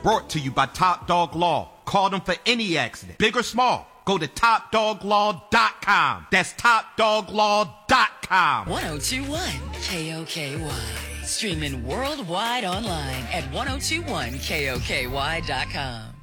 Brought to you by Top Dog Law. Call them for any accident, big or small. Go to TopDogLaw.com. That's TopDogLaw.com. 1021 KOKY. Streaming worldwide online at 1021KOKY.com.